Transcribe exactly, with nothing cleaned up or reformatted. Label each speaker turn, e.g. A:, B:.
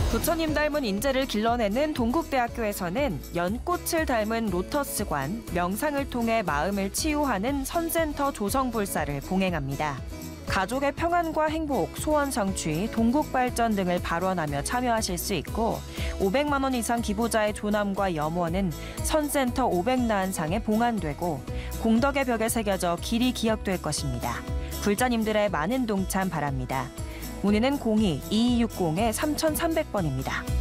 A: 부처님 닮은 인재를 길러내는 동국대학교에서는 연꽃을 닮은 로터스관, 명상을 통해 마음을 치유하는 선센터 조성불사를 봉행합니다. 가족의 평안과 행복, 소원 성취, 동국 발전 등을 발언하며 참여하실 수 있고 오백만 원 이상 기부자의 조남과 염원은 선센터 오백나은상에 봉안되고 공덕의 벽에 새겨져 길이 기억될 것입니다. 불자님들의 많은 동참 바랍니다. 문의는 공이 이이육공 삼삼공 번입니다.